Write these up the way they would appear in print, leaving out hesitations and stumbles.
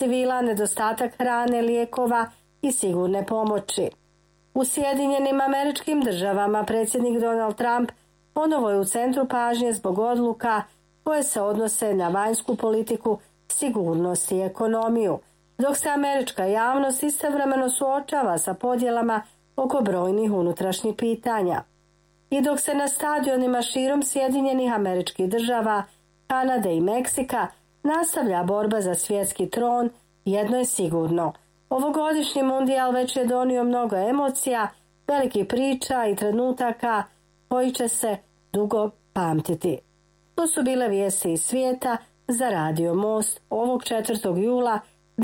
civila, nedostatak hrane, lijekova i sigurne pomoći. U Sjedinjenim Američkim Državama predsjednik Donald Trump ponovo je u centru pažnje zbog odluka koje se odnose na vanjsku politiku, sigurnost i ekonomiju, dok se američka javnost istovremeno suočava sa podjelama oko brojnih unutrašnjih pitanja. I dok se na stadionima širom Sjedinjenih Američkih Država, Kanade i Meksika nastavlja borba za svjetski tron, jedno je sigurno. Ovogodišnji mundijal već je donio mnogo emocija, velikih priča i trenutaka koji će se dugo pamtiti. To su bile vijesti iz svijeta za Radio Most ovog 4. jula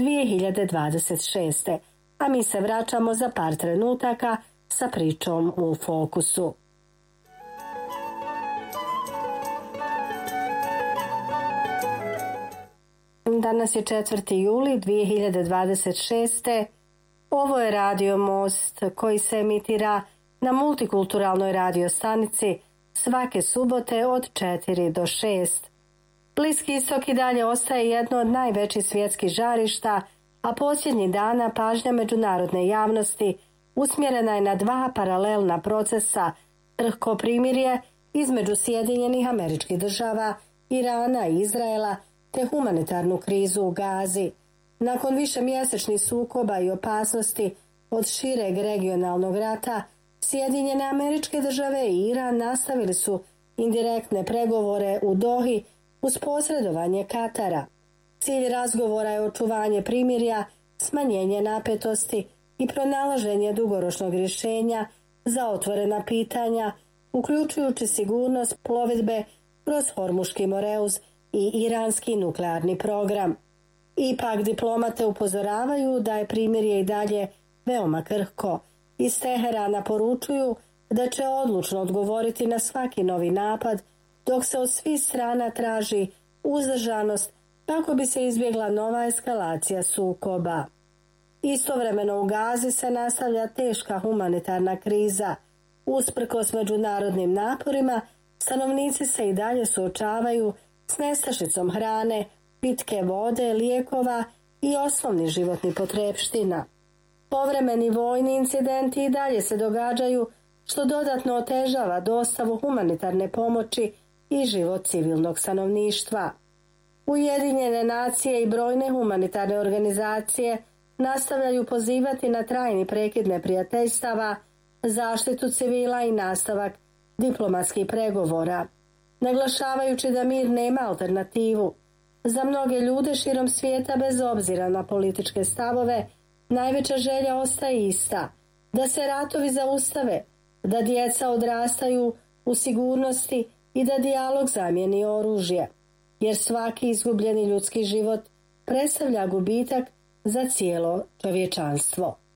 2026. A mi se vraćamo za par trenutaka sa pričom u fokusu. Danas je 4. juli 2026. Ovo je Radio Most koji se emitira na multikulturalnoj radio stanici svake subote od 4 do 6. Bliski istok i dalje ostaje jedno od najvećih svjetskih žarišta, a posljednjih dana pažnja međunarodne javnosti usmjerena je na dva paralelna procesa, krhko primirje između Sjedinjenih Američkih Država, Irana i Izraela, te humanitarnu krizu u Gazi. Nakon višemjesečnih sukoba i opasnosti od šireg regionalnog rata, Sjedinjene Američke Države i Iran nastavili su indirektne pregovore u Dohi uz posredovanje Katara. Cilj razgovora je očuvanje primirja, smanjenje napetosti i pronalaženje dugoročnog rješenja za otvorena pitanja, uključujući sigurnost plovidbe kroz Hormuški Moreuz i iranski nuklearni program. Ipak diplomate upozoravaju da je primirje i dalje veoma krhko. Iz Teherana poručuju da će odlučno odgovoriti na svaki novi napad, dok se od svih strana traži uzdržanost kako bi se izbjegla nova eskalacija sukoba. Istovremeno u Gazi se nastavlja teška humanitarna kriza. Usprkos međunarodnim naporima, stanovnici se i dalje suočavaju s nestašicom hrane, pitke vode, lijekova i osnovnih životnih potrepština. Povremeni vojni incidenti i dalje se događaju, što dodatno otežava dostavu humanitarne pomoći i život civilnog stanovništva. Ujedinjene nacije i brojne humanitarne organizacije nastavljaju pozivati na trajni prekid neprijateljstava, zaštitu civila i nastavak diplomatskih pregovora, naglašavajući da mir nema alternativu. Za mnoge ljude širom svijeta, bez obzira na političke stavove, najveća želja ostaje ista, da se ratovi zaustave, da djeca odrastaju u sigurnosti i da dijalog zamijeni oružje, jer svaki izgubljeni ljudski život predstavlja gubitak za cijelo čovječanstvo.